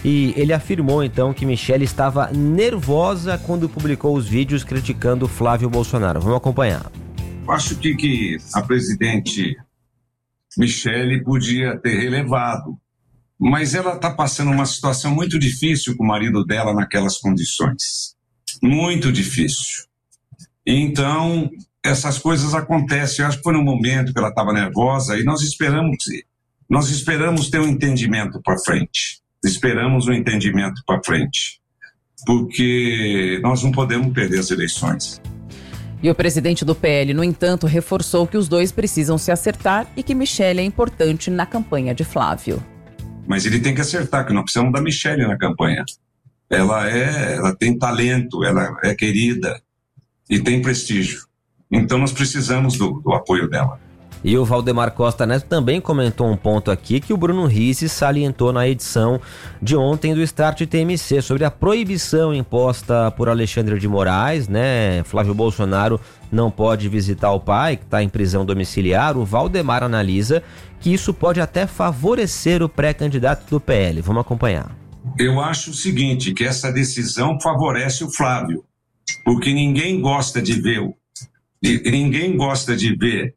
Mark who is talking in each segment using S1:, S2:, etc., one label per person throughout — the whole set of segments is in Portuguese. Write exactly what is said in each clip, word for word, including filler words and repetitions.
S1: e ele afirmou então que Michele estava nervosa quando publicou os vídeos criticando Flávio Bolsonaro. Vamos acompanhar.
S2: Acho que, que a presidente Michele podia ter relevado, mas ela está passando uma situação muito difícil com o marido dela naquelas condições. Muito difícil. Então, essas coisas acontecem. Eu acho que foi no momento que ela estava nervosa e nós esperamos, nós esperamos ter um entendimento para frente. Esperamos um entendimento para frente. Porque nós não podemos perder as eleições.
S3: E o presidente do P L, no entanto, reforçou que os dois precisam se acertar e que Michele é importante na campanha de Flávio.
S2: Mas ele tem que acertar, que nós precisamos da Michele na campanha. Ela, é, ela tem talento, ela é querida e tem prestígio. Então nós precisamos do, do apoio dela.
S1: E o Valdemar Costa Neto também comentou um ponto aqui que o Bruno Rizzi salientou na edição de ontem do Start T M C sobre a proibição imposta por Alexandre de Moraes, né? Flávio Bolsonaro não pode visitar o pai, que está em prisão domiciliar. O Valdemar analisa que isso pode até favorecer o pré-candidato do P L. Vamos acompanhar.
S2: Eu acho o seguinte, que essa decisão favorece o Flávio, porque ninguém gosta de ver, ninguém gosta de ver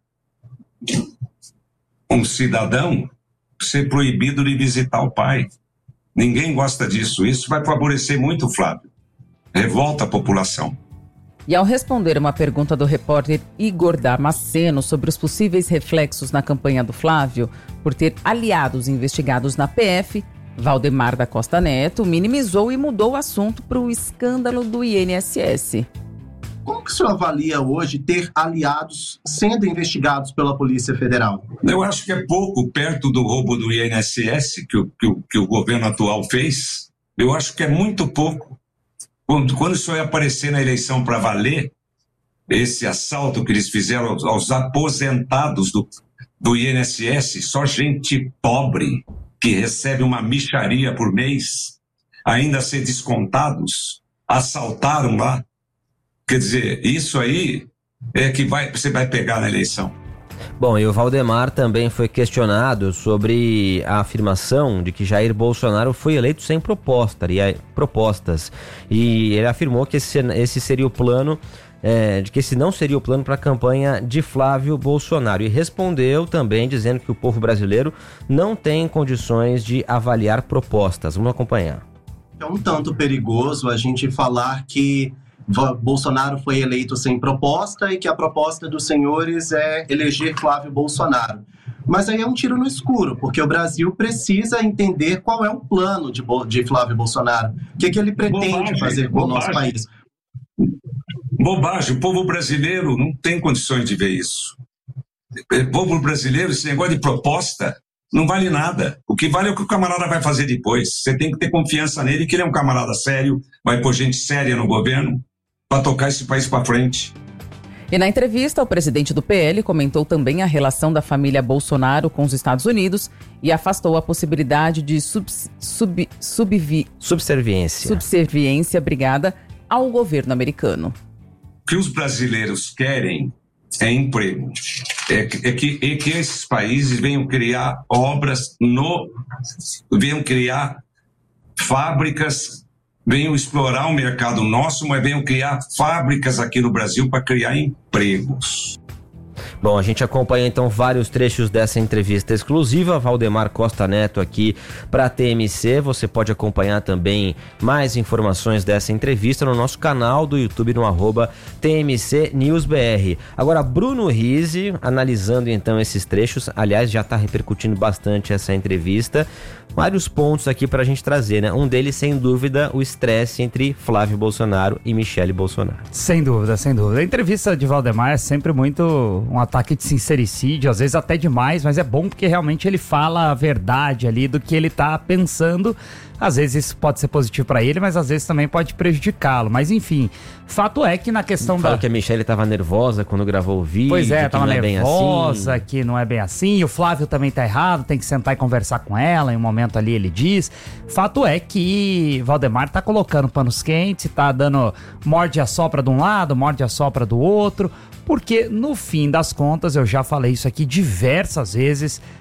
S2: um cidadão ser proibido de visitar o pai. Ninguém gosta disso. Isso vai favorecer muito o Flávio. Revolta a população.
S3: E ao responder uma pergunta do repórter Igor Damasceno sobre os possíveis reflexos na campanha do Flávio por ter aliados investigados na P F, Valdemar da Costa Neto minimizou e mudou o assunto para o escândalo do I N S S.
S4: Como que o senhor avalia hoje ter aliados sendo investigados pela Polícia Federal?
S2: Eu acho que é pouco perto do roubo do I N S S que o, que o, que o governo atual fez. Eu acho que é muito pouco. Quando, quando isso vai aparecer na eleição para valer, esse assalto que eles fizeram aos, aos aposentados do, do I N S S, só gente pobre que recebe uma mixaria por mês, ainda a ser descontados, assaltaram lá. Quer dizer, isso aí é que vai, você vai pegar na eleição.
S1: Bom, e o Valdemar também foi questionado sobre a afirmação de que Jair Bolsonaro foi eleito sem proposta, e, propostas. E ele afirmou que esse, esse seria o plano, é, de que esse não seria o plano para a campanha de Flávio Bolsonaro. E respondeu também dizendo que o povo brasileiro não tem condições de avaliar propostas. Vamos acompanhar.
S4: É um tanto perigoso a gente falar que Bolsonaro foi eleito sem proposta e que a proposta dos senhores é eleger Flávio Bolsonaro. Mas aí é um tiro no escuro, porque o Brasil precisa entender qual é o plano de, de Flávio Bolsonaro. O que, que ele pretende bobagem, fazer com bobagem. o nosso país.
S2: Bobagem. O povo brasileiro não tem condições de ver isso. O povo brasileiro, esse negócio de proposta, não vale nada. O que vale é o que o camarada vai fazer depois. Você tem que ter confiança nele, que ele é um camarada sério, vai pôr gente séria no governo para tocar esse país para frente.
S3: E na entrevista, o presidente do P L comentou também a relação da família Bolsonaro com os Estados Unidos e afastou a possibilidade de sub, sub, subvi,
S1: subserviência,
S3: subserviência obrigada, ao governo americano.
S2: O que os brasileiros querem é emprego. É que, é que, é que esses países venham criar obras, no, venham criar fábricas, venham explorar o mercado nosso, mas venham criar fábricas aqui no Brasil para criar empregos.
S1: Bom, a gente acompanha então vários trechos dessa entrevista exclusiva. Valdemar Costa Neto aqui para a T M C. Você pode acompanhar também mais informações dessa entrevista no nosso canal do YouTube no arroba T M C News B R. Agora, Bruno Rizzi, analisando então esses trechos, aliás, já está repercutindo bastante essa entrevista. Vários pontos aqui para a gente trazer, né? Um deles, sem dúvida, o estresse entre Flávio Bolsonaro e Michele Bolsonaro.
S5: Sem dúvida, sem dúvida. A entrevista de Valdemar é sempre muito um ataque de sincericídio, às vezes até demais, mas é bom porque realmente ele fala a verdade ali do que ele tá pensando. Às vezes isso pode ser positivo para ele, mas às vezes também pode prejudicá-lo. Mas enfim, fato é que na questão
S1: Fala
S5: da...
S1: que a Michele estava nervosa quando gravou o vídeo.
S5: Pois é, tava
S1: não é
S5: nervosa,
S1: bem assim.
S5: que não é bem assim. O Flávio também tá errado, tem que sentar e conversar com ela. Em um momento ali ele diz. Fato é que Valdemar tá colocando panos quentes, tá dando morde a sopra de um lado, morde a sopra do outro. Porque no fim das contas, eu já falei isso aqui diversas vezes,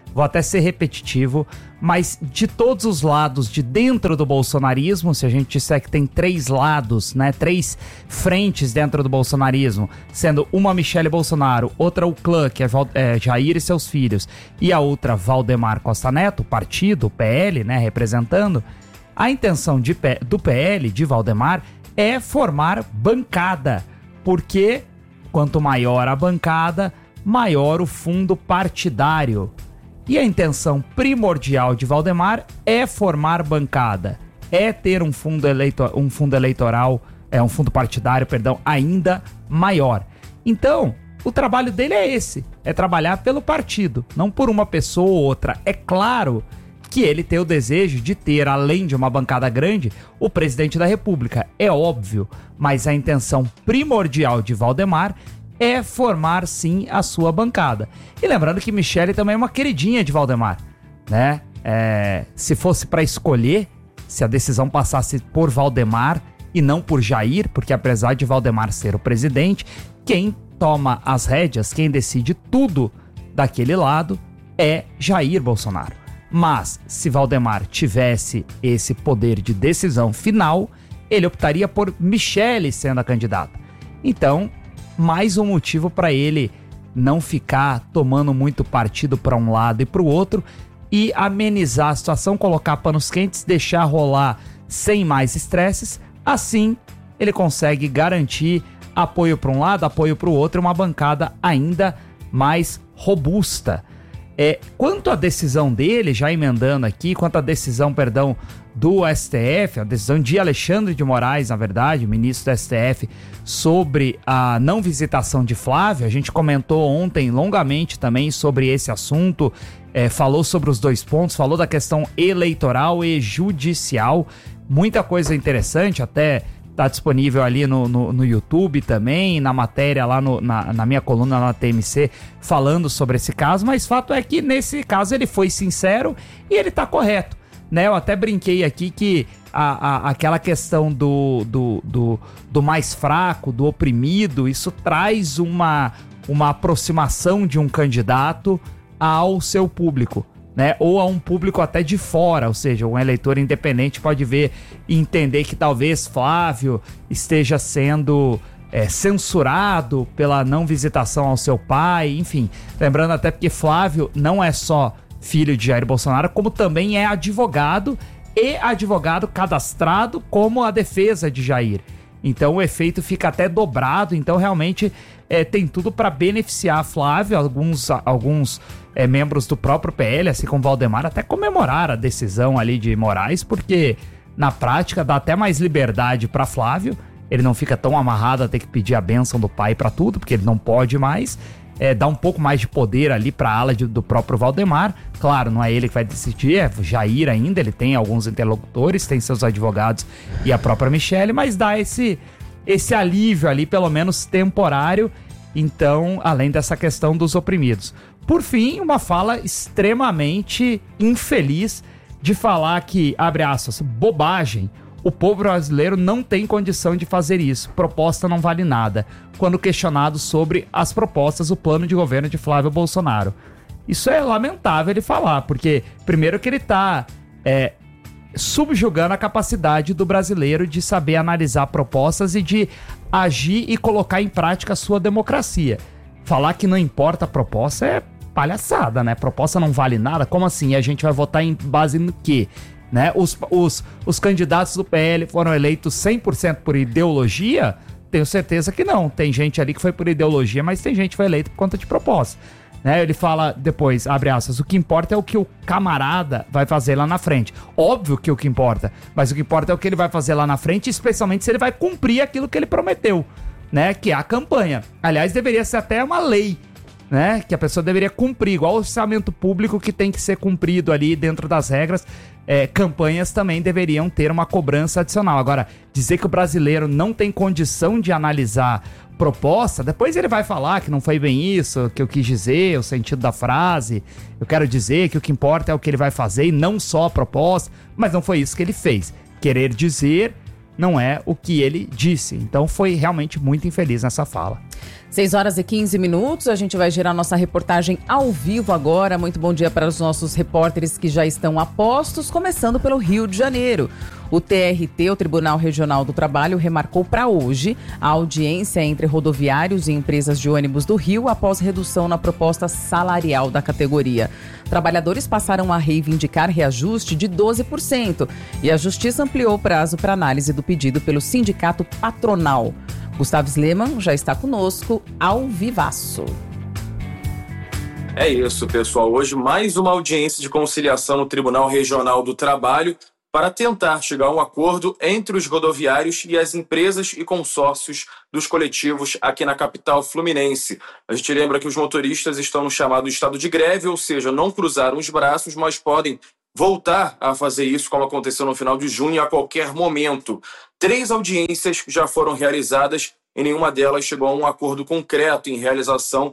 S5: vou até ser repetitivo, mas de todos os lados de dentro do bolsonarismo, se a gente disser que tem três lados, né, três frentes dentro do bolsonarismo, sendo uma Michele Bolsonaro, outra o clã, que é, Val, é Jair e seus filhos, e a outra Valdemar Costa Neto, o partido, o P L, né, representando, a intenção de, do P L, de Valdemar, é formar bancada, porque quanto maior a bancada, maior o fundo partidário. E a intenção primordial de Valdemar é formar bancada, é ter um fundo, eleito, um fundo eleitoral, é um fundo partidário, perdão, ainda maior. Então, o trabalho dele é esse, é trabalhar pelo partido, não por uma pessoa ou outra. É claro que ele tem o desejo de ter, além de uma bancada grande, o presidente da República, é óbvio, mas a intenção primordial de Valdemar é formar, sim, a sua bancada. E lembrando que Michele também é uma queridinha de Valdemar, né? É, se fosse para escolher, se a decisão passasse por Valdemar e não por Jair, porque apesar de Valdemar ser o presidente, quem toma as rédeas, quem decide tudo daquele lado é Jair Bolsonaro. Mas se Valdemar tivesse esse poder de decisão final, ele optaria por Michele sendo a candidata. Então, mais um motivo para ele não ficar tomando muito partido para um lado e para o outro e amenizar a situação, colocar panos quentes, deixar rolar sem mais estresses. Assim, ele consegue garantir apoio para um lado, apoio para o outro, uma bancada ainda mais robusta. É, quanto à decisão dele, já emendando aqui, quanto à decisão, perdão, do S T F, a decisão de Alexandre de Moraes, na verdade, ministro do S T F, sobre a não visitação de Flávio, a gente comentou ontem longamente também sobre esse assunto, é, falou sobre os dois pontos, falou da questão eleitoral e judicial, muita coisa interessante, até tá disponível ali no, no, no YouTube também, na matéria lá no, na, na minha coluna na T M C, falando sobre esse caso, mas fato é que nesse caso ele foi sincero e ele tá correto, né? Eu até brinquei aqui que a, a, aquela questão do, do, do, do mais fraco, do oprimido, isso traz uma, uma aproximação de um candidato ao seu público, né? Ou a um público até de fora, ou seja, um eleitor independente pode ver e entender que talvez Flávio esteja sendo é, censurado pela não visitação ao seu pai, enfim. Lembrando até porque Flávio não é só filho de Jair Bolsonaro, como também é advogado e advogado cadastrado como a defesa de Jair. Então o efeito fica até dobrado, então realmente é, tem tudo para beneficiar Flávio, alguns, alguns é, membros do próprio P L, assim como Valdemar, até comemorar a decisão ali de Moraes, porque na prática dá até mais liberdade para Flávio, ele não fica tão amarrado a ter que pedir a bênção do pai para tudo, porque ele não pode mais, é, dá um pouco mais de poder ali para a ala de, do próprio Valdemar, claro, não é ele que vai decidir, é Jair ainda, ele tem alguns interlocutores, tem seus advogados e a própria Michele, mas dá esse, esse alívio ali, pelo menos temporário, então, além dessa questão dos oprimidos. Por fim, uma fala extremamente infeliz de falar que, abre aspas, bobagem, o povo brasileiro não tem condição de fazer isso, proposta não vale nada, quando questionado sobre as propostas, o plano de governo de Flávio Bolsonaro. Isso é lamentável ele falar, porque primeiro que ele está é, subjugando a capacidade do brasileiro de saber analisar propostas e de agir e colocar em prática a sua democracia. Falar que não importa a proposta é palhaçada, né? Proposta não vale nada? Como assim? A gente vai votar em base no quê? Né? Os, os, os candidatos do P L foram eleitos cem por cento por ideologia? Tenho certeza que não. Tem gente ali que foi por ideologia, mas tem gente que foi eleita por conta de proposta. Né? Ele fala depois, abre aspas, o que importa é o que o camarada vai fazer lá na frente. Óbvio que o que importa, mas o que importa é o que ele vai fazer lá na frente, especialmente se ele vai cumprir aquilo que ele prometeu, né? Que é a campanha. Aliás, deveria ser até uma lei, né? Que a pessoa deveria cumprir, igual o orçamento público que tem que ser cumprido ali dentro das regras. É, campanhas também deveriam ter uma cobrança adicional. Agora, dizer que o brasileiro não tem condição de analisar proposta, depois ele vai falar que não foi bem isso que eu quis dizer, o sentido da frase. Eu quero dizer que o que importa é o que ele vai fazer e não só a proposta, mas não foi isso que ele fez. Querer dizer não é o que ele disse. Então foi realmente muito infeliz nessa fala.
S3: seis horas e quinze minutos, a gente vai gerar nossa reportagem ao vivo agora. Muito bom dia para os nossos repórteres que já estão a postos, começando pelo Rio de Janeiro. O T R T, o Tribunal Regional do Trabalho, remarcou para hoje a audiência entre rodoviários e empresas de ônibus do Rio após redução na proposta salarial da categoria. Trabalhadores passaram a reivindicar reajuste de doze por cento e a Justiça ampliou o prazo para análise do pedido pelo sindicato patronal. Gustavo Sleman já está conosco ao vivaço.
S6: É isso, pessoal. Hoje mais uma audiência de conciliação no Tribunal Regional do Trabalho para tentar chegar a um acordo entre os rodoviários e as empresas e consórcios dos coletivos aqui na capital fluminense. A gente lembra que os motoristas estão no chamado estado de greve, ou seja, não cruzaram os braços, mas podem voltar a fazer isso, como aconteceu no final de junho, a qualquer momento. Três audiências já foram realizadas e nenhuma delas chegou a um acordo concreto em realização,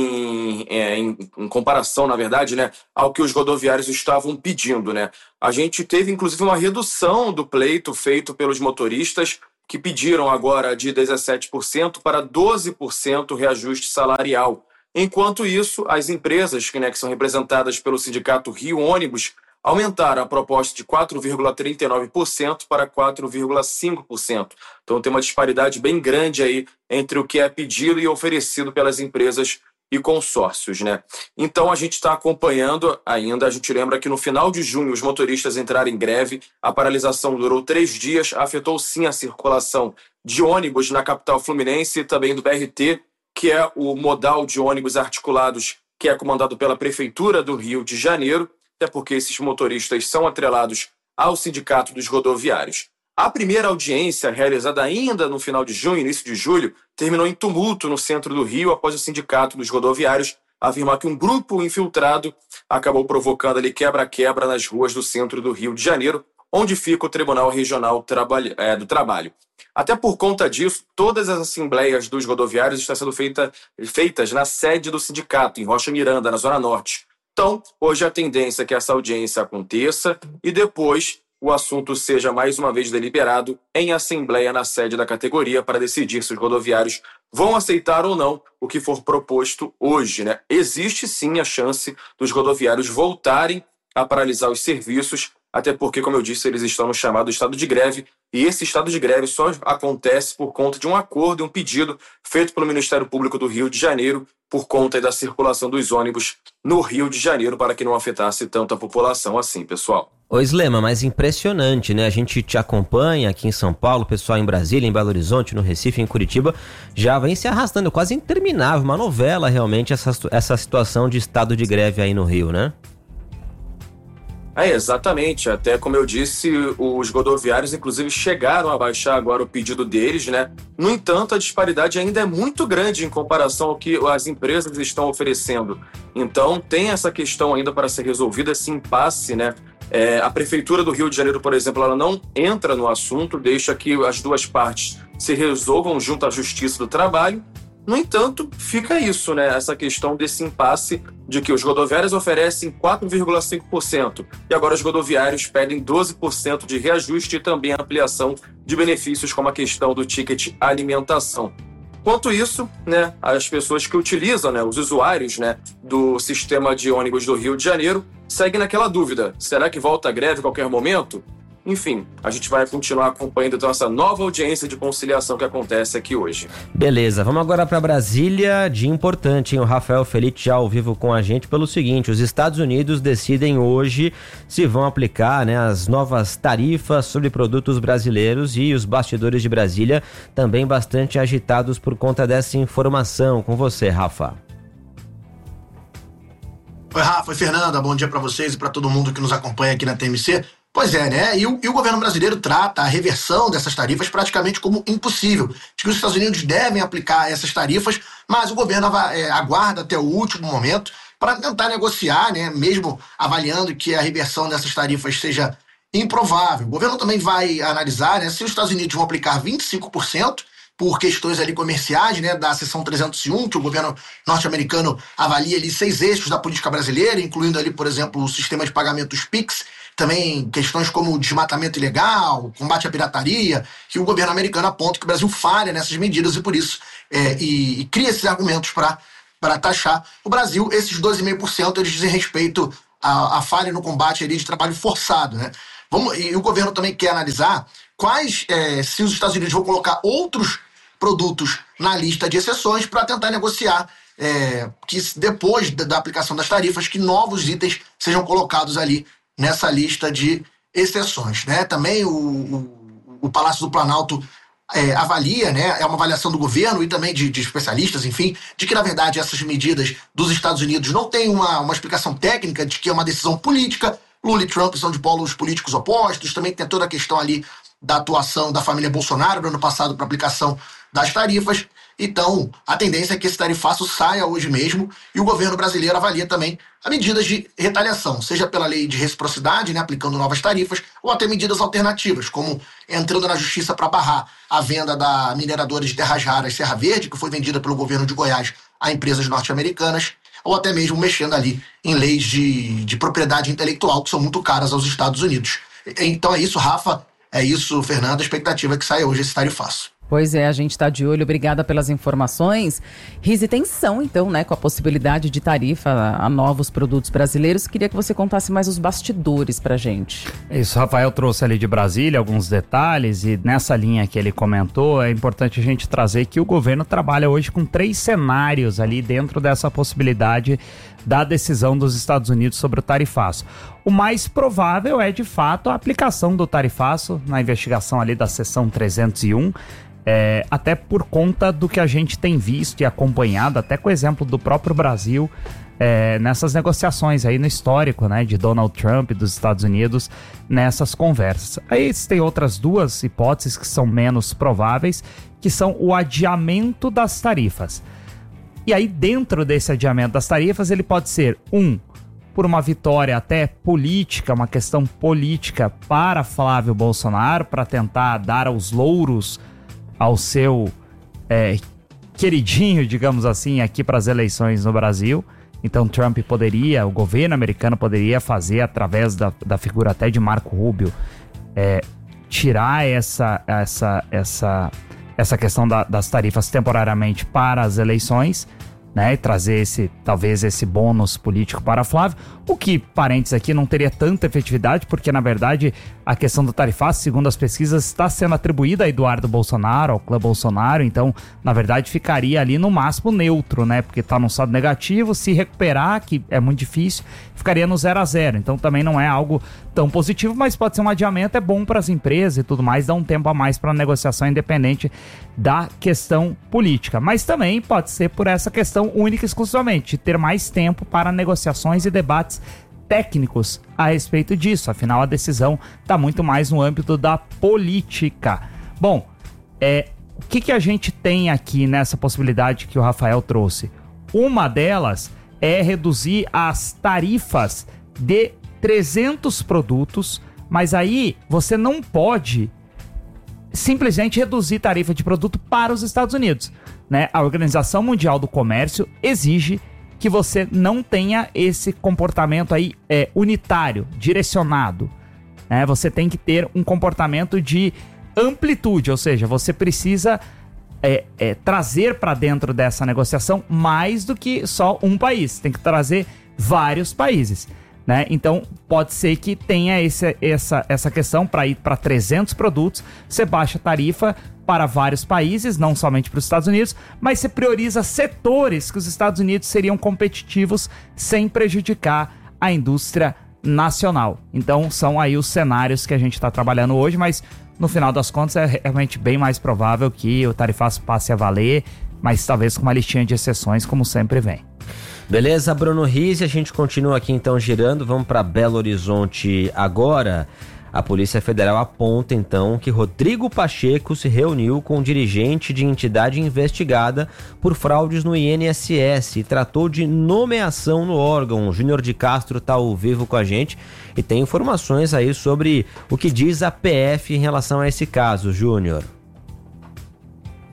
S6: em, em, em comparação, na verdade, né, ao que os rodoviários estavam pedindo, né? A gente teve, inclusive, uma redução do pleito feito pelos motoristas, que pediram agora de dezessete por cento para doze por cento reajuste salarial. Enquanto isso, as empresas, que, né, que são representadas pelo sindicato Rio Ônibus, aumentaram a proposta de quatro vírgula trinta e nove por cento para quatro vírgula cinco por cento. Então tem uma disparidade bem grande aí entre o que é pedido e oferecido pelas empresas e consórcios, né? Então a gente está acompanhando ainda. A gente lembra que no final de junho os motoristas entraram em greve, a paralisação durou três dias, afetou sim a circulação de ônibus na capital fluminense e também do B R T, que é o modal de ônibus articulados que é comandado pela Prefeitura do Rio de Janeiro, até porque esses motoristas são atrelados ao Sindicato dos Rodoviários. A primeira audiência, realizada ainda no final de junho, início de julho, terminou em tumulto no centro do Rio após o Sindicato dos Rodoviários afirmar que um grupo infiltrado acabou provocando ali quebra-quebra nas ruas do centro do Rio de Janeiro, onde fica o Tribunal Regional do Trabalho. Até por conta disso, todas as assembleias dos rodoviários estão sendo feita, feitas na sede do sindicato, em Rocha Miranda, na Zona Norte. Então, hoje a tendência é que essa audiência aconteça e depois o assunto seja mais uma vez deliberado em assembleia na sede da categoria para decidir se os rodoviários vão aceitar ou não o que for proposto hoje, né? Existe sim a chance dos rodoviários voltarem a paralisar os serviços, até porque, como eu disse, eles estão no chamado estado de greve, e esse estado de greve só acontece por conta de um acordo e um pedido feito pelo Ministério Público do Rio de Janeiro por conta da circulação dos ônibus no Rio de Janeiro para que não afetasse tanto a população assim, pessoal.
S1: Ô Slema, mas impressionante, né? A gente te acompanha aqui em São Paulo, pessoal em Brasília, em Belo Horizonte, no Recife, em Curitiba, já vem se arrastando, quase interminável, uma novela realmente essa, essa situação de estado de greve aí no Rio, né?
S6: É, exatamente. Até como eu disse, os rodoviários, inclusive, chegaram a baixar agora o pedido deles, né? No entanto, a disparidade ainda é muito grande em comparação ao que as empresas estão oferecendo. Então, tem essa questão ainda para ser resolvida, esse impasse, né? É, a Prefeitura do Rio de Janeiro, por exemplo, ela não entra no assunto, deixa que as duas partes se resolvam junto à Justiça do Trabalho. No entanto, fica isso, né? Essa questão desse impasse de que os rodoviários oferecem quatro vírgula cinco por cento e agora os rodoviários pedem doze por cento de reajuste e também ampliação de benefícios como a questão do ticket alimentação. Quanto isso, né, as pessoas que utilizam, né, os usuários, né, do sistema de ônibus do Rio de Janeiro seguem naquela dúvida. Será que volta a greve a qualquer momento? Enfim, a gente vai continuar acompanhando então essa nova audiência de conciliação que acontece aqui hoje.
S1: Beleza, vamos agora para Brasília, dia importante, hein? O Rafael Felite já ao vivo com a gente pelo seguinte: os Estados Unidos decidem hoje se vão aplicar, né, as novas tarifas sobre produtos brasileiros e os bastidores de Brasília também bastante agitados por conta dessa informação. Com você, Rafa.
S7: Oi, Rafa, oi, Fernanda, bom dia para vocês e para todo mundo que nos acompanha aqui na T M C. Pois é, né? E o, e o governo brasileiro trata a reversão dessas tarifas praticamente como impossível. Diz que os Estados Unidos devem aplicar essas tarifas, mas o governo é, aguarda até o último momento para tentar negociar, né? Mesmo avaliando que a reversão dessas tarifas seja improvável. O governo também vai analisar, né, se os Estados Unidos vão aplicar vinte e cinco por cento por questões ali comerciais, né, da seção trezentos e um, que o governo norte-americano avalia ali seis eixos da política brasileira, incluindo ali, por exemplo, o sistema de pagamentos Pix, também questões como desmatamento ilegal, combate à pirataria, que o governo americano aponta que o Brasil falha nessas medidas e por isso é, e, e cria esses argumentos para para taxar o Brasil. Esses doze vírgula cinco por cento eles dizem respeito à, à falha no combate ali de trabalho forçado, né? Vamos, e o governo também quer analisar quais, é, se os Estados Unidos vão colocar outros produtos na lista de exceções para tentar negociar é, que depois da, da aplicação das tarifas, que novos itens sejam colocados ali nessa lista de exceções, né? Também o, o, o Palácio do Planalto É, avalia, né, é uma avaliação do governo e também de, de especialistas, enfim, de que, na verdade, essas medidas dos Estados Unidos não têm uma, uma explicação técnica, de que é uma decisão política. Lula e Trump são de polos políticos opostos, também tem toda a questão ali da atuação da família Bolsonaro no ano passado para aplicação das tarifas. Então, a tendência é que esse tarifaço saia hoje mesmo e o governo brasileiro avalia também as medidas de retaliação, seja pela lei de reciprocidade, né, aplicando novas tarifas, ou até medidas alternativas, como entrando na justiça para barrar a venda da mineradora de terras raras Serra Verde, que foi vendida pelo governo de Goiás a empresas norte-americanas, ou até mesmo mexendo ali em leis de, de propriedade intelectual, que são muito caras aos Estados Unidos. Então é isso, Rafa, é isso, Fernanda, a expectativa é que saia hoje esse tarifaço.
S3: Pois é, a gente está de olho, obrigada pelas informações. Rise, tensão então, né, com a possibilidade de tarifa a, a novos produtos brasileiros. Queria que você contasse mais os bastidores pra gente.
S5: Isso, Rafael trouxe ali de Brasília alguns detalhes e nessa linha que ele comentou, é importante a gente trazer que o governo trabalha hoje com três cenários ali dentro dessa possibilidade da decisão dos Estados Unidos sobre o tarifaço. O mais provável é, de fato, a aplicação do tarifaço na investigação ali da seção trezentos e um, É, até por conta do que a gente tem visto e acompanhado, até com o exemplo do próprio Brasil, é, nessas negociações aí no histórico, né, de Donald Trump e dos Estados Unidos nessas conversas. Aí tem outras duas hipóteses que são menos prováveis, que são o adiamento das tarifas. E aí dentro desse adiamento das tarifas ele pode ser, um, por uma vitória até política, uma questão política para Flávio Bolsonaro, para tentar dar aos louros ao seu é, queridinho, digamos assim, aqui para as eleições no Brasil. Então Trump poderia, o governo americano poderia fazer, através da, da figura até de Marco Rubio, é, tirar essa, essa, essa, essa questão da, das tarifas temporariamente para as eleições, né, e trazer esse, talvez esse bônus político para Flávio, o que, parênteses aqui, não teria tanta efetividade, porque na verdade a questão do tarifaço, segundo as pesquisas, está sendo atribuída a Eduardo Bolsonaro, ao clã Bolsonaro, então na verdade ficaria ali no máximo neutro, né, porque está num saldo negativo, se recuperar, que é muito difícil, ficaria no zero a zero, então também não é algo tão positivo, mas pode ser um adiamento, é bom para as empresas e tudo mais, dá um tempo a mais para a negociação independente da questão política, mas também pode ser por essa questão única e exclusivamente, ter mais tempo para negociações e debates técnicos a respeito disso, afinal a decisão está muito mais no âmbito da política. Bom, é, o que, que a gente tem aqui nessa possibilidade que o Rafael trouxe? Uma delas é reduzir as tarifas de trezentos produtos, mas aí você não pode simplesmente reduzir tarifa de produto para os Estados Unidos, né? A Organização Mundial do Comércio exige que você não tenha esse comportamento aí é, unitário, direcionado, né? Você tem que ter um comportamento de amplitude, ou seja, você precisa é, é, trazer para dentro dessa negociação mais do que só um país, tem que trazer vários países, né? Então pode ser que tenha esse, essa, essa questão para ir para trezentos produtos, você baixa a tarifa para vários países, não somente para os Estados Unidos, mas você prioriza setores que os Estados Unidos seriam competitivos sem prejudicar a indústria nacional. Então são aí os cenários que a gente está trabalhando hoje, mas no final das contas é realmente bem mais provável que o tarifaço passe a valer, mas talvez com uma listinha de exceções, como sempre vem.
S1: Beleza, Bruno Rise, a gente continua aqui então girando, vamos para Belo Horizonte agora. A Polícia Federal aponta então que Rodrigo Pacheco se reuniu com um dirigente de entidade investigada por fraudes no I N S S e tratou de nomeação no órgão. O Júnior de Castro está ao vivo com a gente e tem informações aí sobre o que diz a P F em relação a esse caso, Júnior.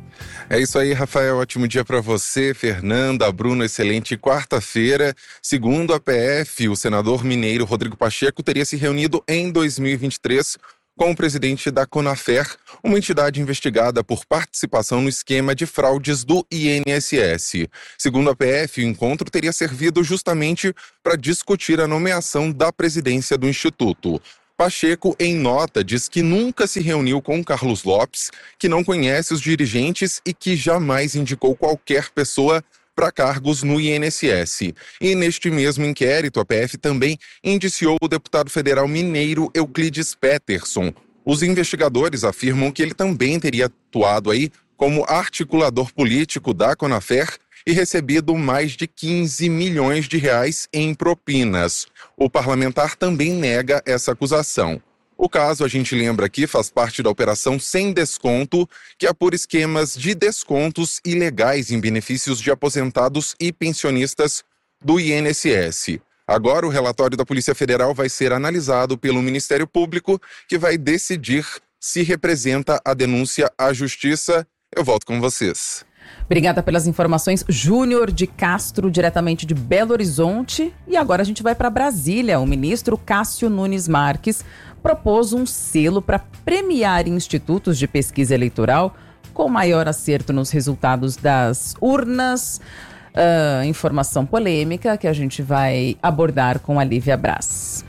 S8: É isso aí, Rafael. Ótimo dia para você, Fernanda, Bruno. Excelente quarta-feira. Segundo a P F, o senador mineiro Rodrigo Pacheco teria se reunido em dois mil e vinte e três com o presidente da Conafer, uma entidade investigada por participação no esquema de fraudes do I N S S. Segundo a P F, o encontro teria servido justamente para discutir a nomeação da presidência do Instituto. Pacheco, em nota, diz que nunca se reuniu com Carlos Lopes, que não conhece os dirigentes e que jamais indicou qualquer pessoa para cargos no I N S S. E neste mesmo inquérito, a P F também indiciou o deputado federal mineiro Euclides Peterson. Os investigadores afirmam que ele também teria atuado aí como articulador político da Conafer e recebido mais de quinze milhões de reais em propinas. O parlamentar também nega essa acusação. O caso, a gente lembra aqui, faz parte da Operação Sem Desconto, que apura esquemas de descontos ilegais em benefícios de aposentados e pensionistas do I N S S. Agora, o relatório da Polícia Federal vai ser analisado pelo Ministério Público, que vai decidir se representa a denúncia à Justiça. Eu volto com vocês.
S3: Obrigada pelas informações, Júnior de Castro, diretamente de Belo Horizonte. E agora a gente vai para Brasília. O ministro Cássio Nunes Marques propôs um selo para premiar institutos de pesquisa eleitoral com maior acerto nos resultados das urnas. Uh, informação polêmica que a gente vai abordar com a Lívia Braz.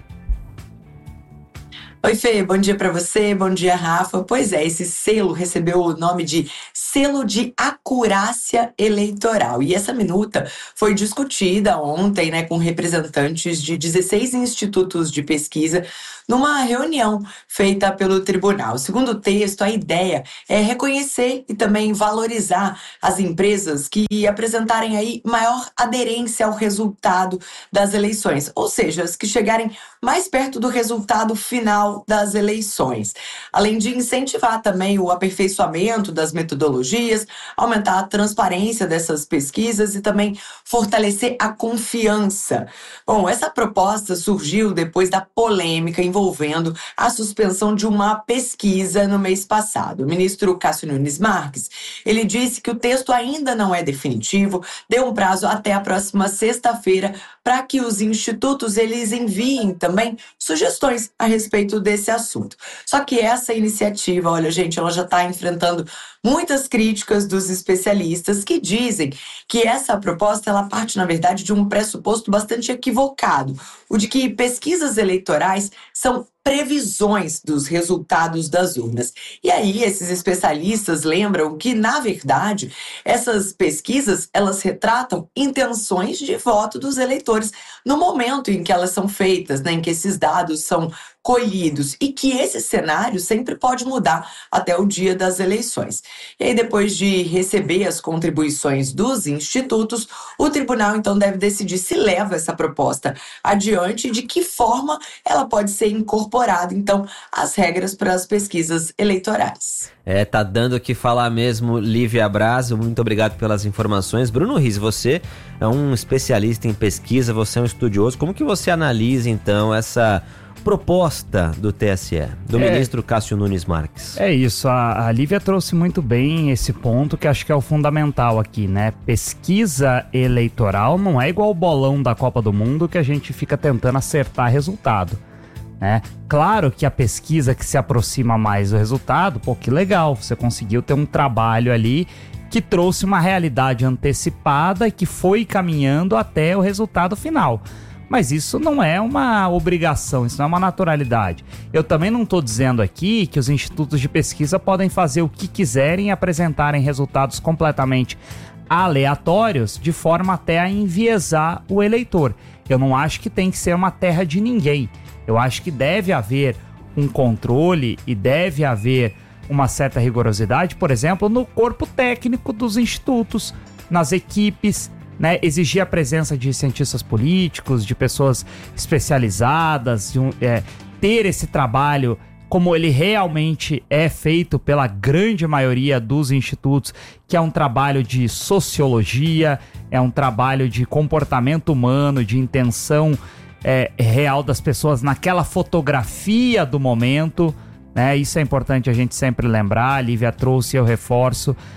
S9: Oi, Fê, bom dia para você, bom dia, Rafa. Pois é, esse selo recebeu o nome de Selo de Acurácia Eleitoral. E essa minuta foi discutida ontem, né, com representantes de dezesseis institutos de pesquisa numa reunião feita pelo tribunal. Segundo o texto, a ideia é reconhecer e também valorizar as empresas que apresentarem aí maior aderência ao resultado das eleições, ou seja, as que chegarem mais perto do resultado final das eleições. Além de incentivar também o aperfeiçoamento das metodologias, aumentar a transparência dessas pesquisas e também fortalecer a confiança. Bom, essa proposta surgiu depois da polêmica envolvendo a suspensão de uma pesquisa no mês passado. O ministro Cássio Nunes Marques, ele disse que o texto ainda não é definitivo, deu um prazo até a próxima sexta-feira para que os institutos eles enviem também sugestões a respeito desse assunto. Só que essa iniciativa, olha, gente, ela já está enfrentando muitas críticas dos especialistas que dizem que essa proposta ela parte, na verdade, de um pressuposto bastante equivocado, o de que pesquisas eleitorais são previsões dos resultados das urnas. E aí, esses especialistas lembram que, na verdade, essas pesquisas, elas retratam intenções de voto dos eleitores no momento em que elas são feitas, né, em que esses dados são colhidos, e que esse cenário sempre pode mudar até o dia das eleições. E aí, depois de receber as contribuições dos institutos, o tribunal, então, deve decidir se leva essa proposta adiante e de que forma ela pode ser incorporada, então, às regras para as pesquisas eleitorais.
S1: É, tá dando o que falar mesmo, Lívia Braz. Muito obrigado pelas informações. Bruno Riz, você é um especialista em pesquisa, você é um estudioso. Como que você analisa, então, essa proposta do T S E, do é, ministro Cássio Nunes Marques?
S5: É isso, a, a Lívia trouxe muito bem esse ponto que acho que é o fundamental aqui, né? Pesquisa eleitoral não é igual o bolão da Copa do Mundo que a gente fica tentando acertar resultado, né? Claro que a pesquisa que se aproxima mais do resultado, pô, que legal, você conseguiu ter um trabalho ali que trouxe uma realidade antecipada e que foi caminhando até o resultado final. Mas isso não é uma obrigação, isso não é uma naturalidade. Eu também não estou dizendo aqui que os institutos de pesquisa podem fazer o que quiserem e apresentarem resultados completamente aleatórios, de forma até a enviesar o eleitor. Eu não acho que tem que ser uma terra de ninguém. Eu acho que deve haver um controle e deve haver uma certa rigorosidade, por exemplo, no corpo técnico dos institutos, nas equipes, né, exigir a presença de cientistas políticos, de pessoas especializadas, de um, é, ter esse trabalho como ele realmente é feito pela grande maioria dos institutos, que é um trabalho de sociologia, é um trabalho de comportamento humano, de intenção é, real das pessoas naquela fotografia do momento, né? Isso é importante a gente sempre lembrar. A Lívia trouxe, eu reforço.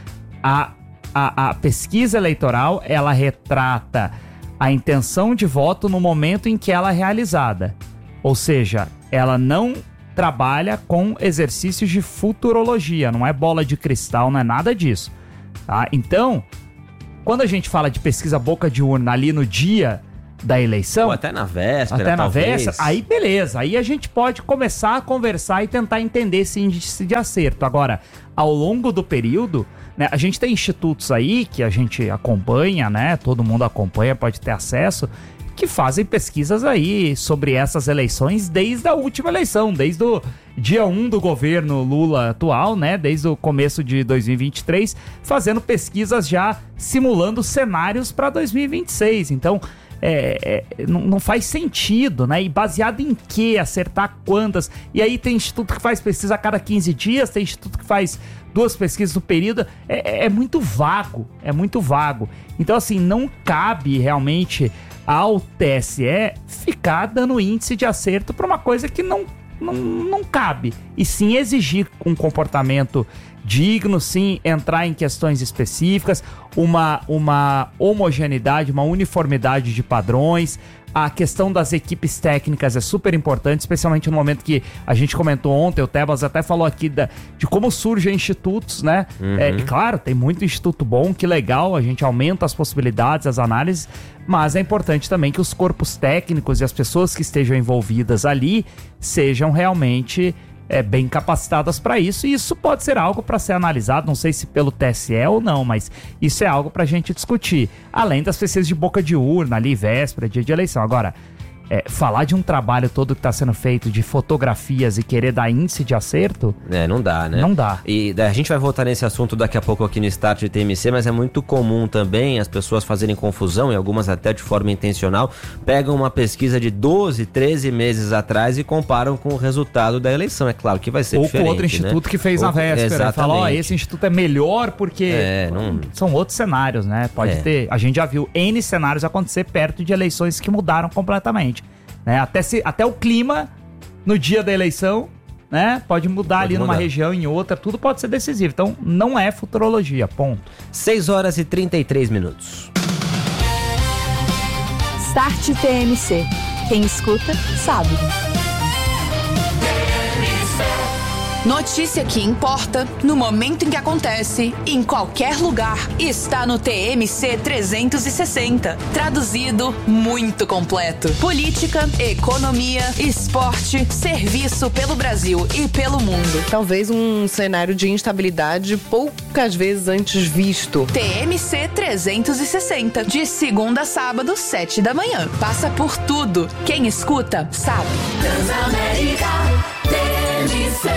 S5: a, a, a pesquisa eleitoral, ela retrata a intenção de voto no momento em que ela é realizada. Ou seja, ela não trabalha com exercícios de futurologia, não é bola de cristal, não é nada disso. Tá? Então, quando a gente fala de pesquisa boca de urna ali no dia da eleição...
S1: Ou até na véspera,
S5: Até na
S1: talvez.
S5: véspera, aí beleza. Aí a gente pode começar a conversar e tentar entender esse índice de acerto. Agora, ao longo do período, né, a gente tem institutos aí que a gente acompanha, né? Todo mundo acompanha, pode ter acesso, que fazem pesquisas aí sobre essas eleições desde a última eleição, desde o dia um do governo Lula atual, né? Desde o começo de dois mil e vinte e três, fazendo pesquisas já simulando cenários para dois mil e vinte e seis. Então, É, é, não, não faz sentido, né? E baseado em que acertar quantas? E aí tem instituto que faz pesquisa a cada quinze dias, tem instituto que faz duas pesquisas no período. É, é muito vago, é muito vago. Então, assim, não cabe realmente ao T S E ficar dando índice de acerto para uma coisa que não, não, não cabe. E sim exigir um comportamento digno, sim, entrar em questões específicas, uma, uma homogeneidade, uma uniformidade de padrões. A questão das equipes técnicas é super importante, especialmente no momento que a gente comentou ontem, o Tebas até falou aqui da, de como surgem institutos, né? Uhum. É, e claro, tem muito instituto bom, que legal, a gente aumenta as possibilidades, as análises, mas é importante também que os corpos técnicos e as pessoas que estejam envolvidas ali sejam realmente... É, bem capacitadas para isso, e isso pode ser algo para ser analisado, não sei se pelo T S E ou não, mas isso é algo para a gente discutir, além das pesquisas de boca de urna ali, véspera, dia de eleição. Agora, é, falar de um trabalho todo que está sendo feito de fotografias e querer dar índice de acerto...
S1: É, não dá, né?
S5: Não dá.
S1: E a gente vai voltar nesse assunto daqui a pouco aqui no Start de T M C, mas é muito comum também as pessoas fazerem confusão, e algumas até de forma intencional, pegam uma pesquisa de doze, treze meses atrás e comparam com o resultado da eleição. É claro que vai ser
S5: Ou
S1: diferente,
S5: com outro instituto, né? Que fez
S1: Ou,
S5: na véspera.
S1: exatamente.
S5: Fala, ó, esse instituto é melhor porque...
S1: É, não...
S5: São outros cenários, né? Pode é. ter... A gente já viu N cenários acontecer perto de eleições que mudaram completamente. Né? Até, se, até o clima no dia da eleição, né? Pode mudar pode ali mudar. Numa região, em outra, tudo pode ser decisivo. Então, não é futurologia, ponto.
S1: seis horas e trinta e três minutos.
S10: Start T M C. Quem escuta, sabe.
S11: Notícia que importa, no momento em que acontece, em qualquer lugar, está no T M C trezentos e sessenta. Traduzido, muito completo. Política, economia, esporte, serviço pelo Brasil e pelo mundo.
S12: Talvez um cenário de instabilidade poucas vezes antes visto.
S11: T M C trezentos e sessenta, de segunda a sábado, sete da manhã. Passa por tudo. Quem escuta, sabe.
S13: Transamérica, T M C.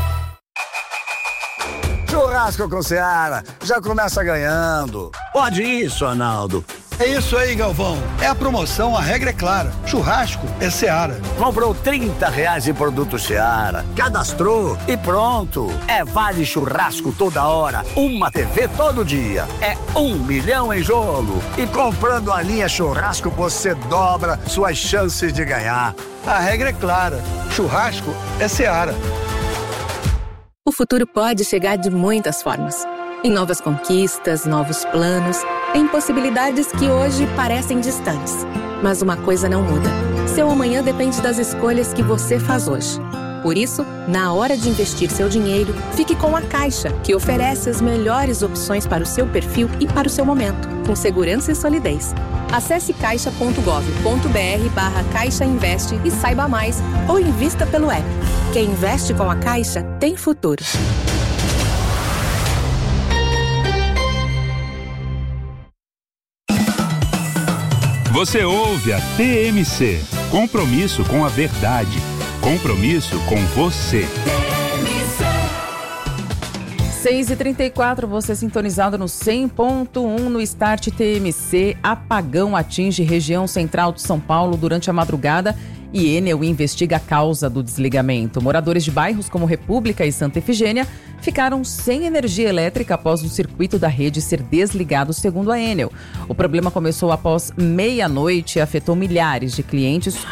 S14: Churrasco com Seara, já começa ganhando.
S15: Pode isso, Arnaldo.
S16: É isso aí, Galvão. É a promoção, a regra é clara. Churrasco é Seara.
S15: Comprou trinta reais em produto Seara, cadastrou e pronto. É vale churrasco toda hora, uma T V todo dia. É um milhão em jogo. E comprando a linha churrasco, você dobra suas chances de ganhar.
S16: A regra é clara. Churrasco é Seara.
S17: O futuro pode chegar de muitas formas. Em novas conquistas, novos planos, em possibilidades que hoje parecem distantes. Mas uma coisa não muda. Seu amanhã depende das escolhas que você faz hoje. Por isso, na hora de investir seu dinheiro, fique com a Caixa, que oferece as melhores opções para o seu perfil e para o seu momento, com segurança e solidez. Acesse caixa ponto gov ponto br barra Caixa Investe e saiba mais, ou invista pelo app. Quem investe com a Caixa tem futuro.
S18: Você ouve a T M C. Compromisso com a verdade. Compromisso com você.
S3: seis e trinta e quatro, você sintonizado no cem ponto um no Start T M C. Apagão atinge região central de São Paulo durante a madrugada e Enel investiga a causa do desligamento. Moradores de bairros como República e Santa Efigênia ficaram sem energia elétrica após o circuito da rede ser desligado, segundo a Enel. O problema começou após meia-noite e afetou milhares de clientes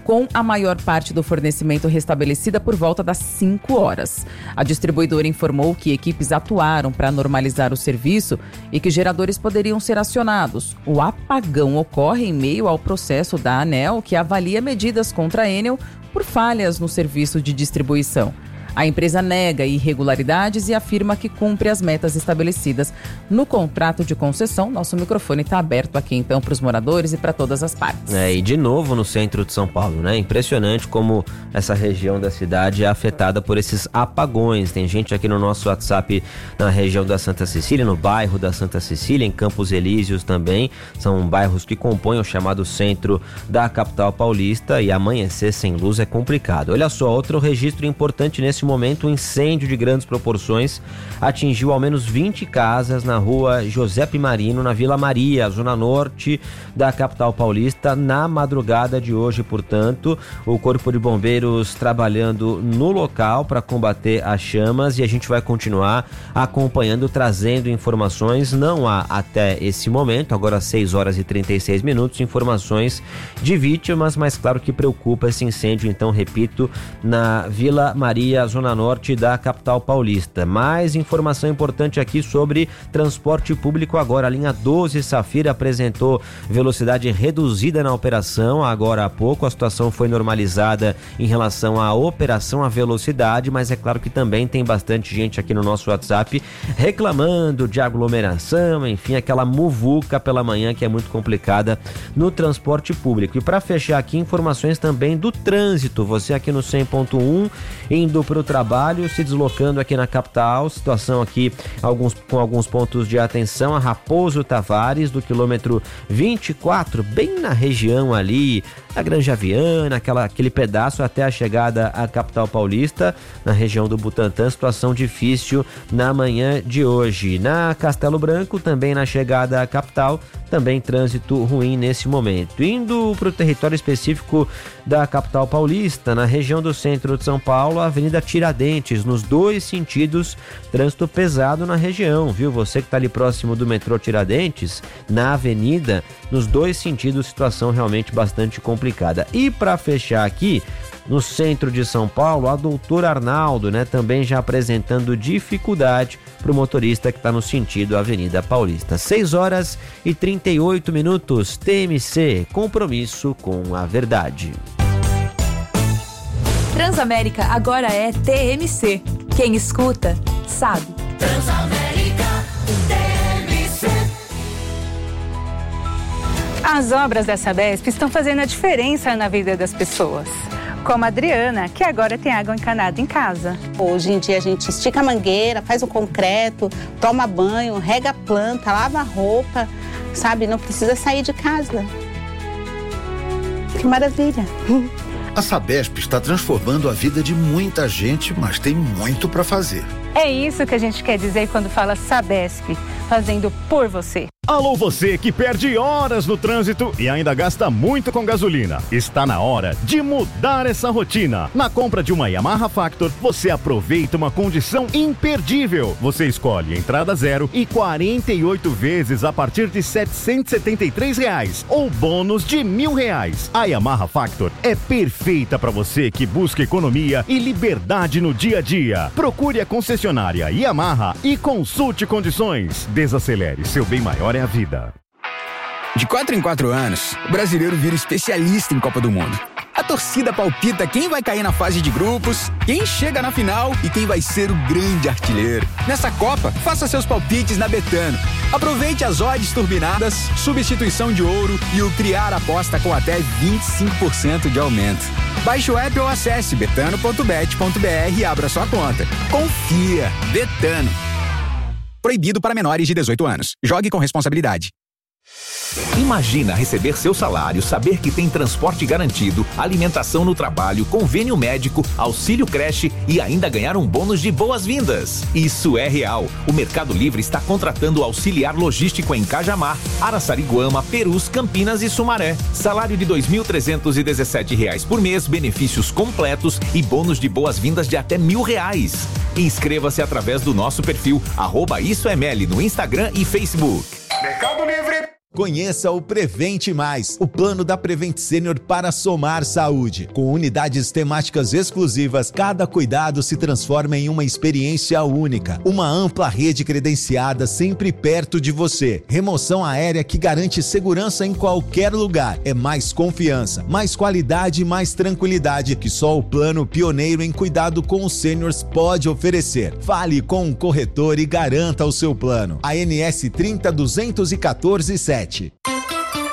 S3: com a maior parte do fornecimento restabelecida por volta das cinco horas. A distribuidora informou que equipes atuaram para normalizar o serviço e que geradores poderiam ser acionados. O apagão ocorre em meio ao processo da ANEEL, que avalia medidas contra a Enel por falhas no serviço de distribuição. A empresa nega irregularidades e afirma que cumpre as metas estabelecidas no contrato de concessão. Nosso microfone está aberto aqui então para os moradores e para todas as partes.
S1: É, e de novo no centro de São Paulo, né? Impressionante como essa região da cidade é afetada por esses apagões. Tem gente aqui no nosso WhatsApp na região da Santa Cecília, no bairro da Santa Cecília, em Campos Elíseos também. São bairros que compõem o chamado centro da capital paulista e amanhecer sem luz é complicado. Olha só, outro registro importante nesse momento, um incêndio de grandes proporções atingiu ao menos vinte casas na rua Giuseppe Marino, na Vila Maria, zona norte da capital paulista, na madrugada de hoje. Portanto, o Corpo de Bombeiros trabalhando no local para combater as chamas, e a gente vai continuar acompanhando, trazendo informações. Não há até esse momento, agora seis horas e trinta e seis minutos, informações de vítimas, mas claro que preocupa esse incêndio, então repito, na Vila Maria, zona norte da capital paulista. Mais informação importante aqui sobre transporte público agora. A linha doze Safira apresentou velocidade reduzida na operação agora há pouco. A situação foi normalizada em relação à operação, à velocidade, mas é claro que também tem bastante gente aqui no nosso WhatsApp reclamando de aglomeração, enfim, aquela muvuca pela manhã que é muito complicada no transporte público. E para fechar aqui, informações também do trânsito. Você aqui no cem ponto um, indo para o trabalho, se deslocando aqui na capital, situação aqui alguns, com alguns pontos de atenção. A Raposo Tavares, do quilômetro vinte e quatro, bem na região ali, a Granja Viana, aquela, aquele pedaço até a chegada à capital paulista, na região do Butantã, situação difícil na manhã de hoje. Na Castelo Branco, também na chegada à capital, também trânsito ruim nesse momento. Indo para o território específico da capital paulista, na região do centro de São Paulo, a Avenida Tiradentes, nos dois sentidos, trânsito pesado na região, viu? Você que está ali próximo do metrô Tiradentes, na avenida, nos dois sentidos, situação realmente bastante complicada. E para fechar aqui, no centro de São Paulo, a Doutor Arnaldo, né, também já apresentando dificuldade para o motorista que está no sentido Avenida Paulista. seis horas e trinta e oito minutos, T M C, compromisso com a verdade.
S11: Transamérica agora é T M C. Quem escuta, sabe.
S13: Transamérica, T M C.
S19: As obras da Sabesp estão fazendo a diferença na vida das pessoas. Como a Adriana, que agora tem água encanada em casa.
S20: Hoje em dia a gente estica a mangueira, faz o concreto, toma banho, rega a planta, lava a roupa, sabe? Não precisa sair de casa. Que maravilha!
S21: A Sabesp está transformando a vida de muita gente, mas tem muito para fazer.
S19: É isso que a gente quer dizer quando fala Sabesp, fazendo por você.
S22: Alô, você que perde horas no trânsito e ainda gasta muito com gasolina. Está na hora de mudar essa rotina. Na compra de uma Yamaha Factor, você aproveita uma condição imperdível. Você escolhe entrada zero e quarenta e oito vezes a partir de setecentos e setenta e três reais ou bônus de mil reais. A Yamaha Factor é perfeita para você que busca economia e liberdade no dia a dia. Procure a concessionária Yamaha e consulte condições. Desacelere, seu bem maior é a vida.
S23: De quatro em quatro anos, o brasileiro vira especialista em Copa do Mundo. A torcida palpita quem vai cair na fase de grupos, quem chega na final e quem vai ser o grande artilheiro. Nessa Copa, faça seus palpites na Betano. Aproveite as odds turbinadas, substituição de ouro e o criar aposta com até vinte e cinco por cento de aumento. Baixe o app ou acesse betano ponto bet ponto br e abra sua conta. Confia. Betano. Proibido para menores de dezoito anos. Jogue com responsabilidade.
S24: Imagina receber seu salário, saber que tem transporte garantido, alimentação no trabalho, convênio médico, auxílio creche e ainda ganhar um bônus de boas-vindas. Isso é real. O Mercado Livre está contratando auxiliar logístico em Cajamar, Araçariguama, Perus, Campinas e Sumaré. Salário de dois mil trezentos e dezessete reais por mês, benefícios completos e bônus de boas-vindas de até mil reais. Inscreva-se através do nosso perfil arroba Isso é Meli no Instagram e Facebook.
S25: Mercado Livre.
S2: Conheça o Prevente Mais, o plano da Prevent Senior para somar saúde. Com unidades temáticas exclusivas, cada cuidado se transforma em uma experiência única. Uma ampla rede credenciada sempre perto de você. Remoção aérea que garante segurança em qualquer lugar. É mais confiança, mais qualidade e mais tranquilidade que só o plano pioneiro em cuidado com os sêniors pode oferecer. Fale com um corretor e garanta o seu plano. A N S trinta duzentos e quatorze sete.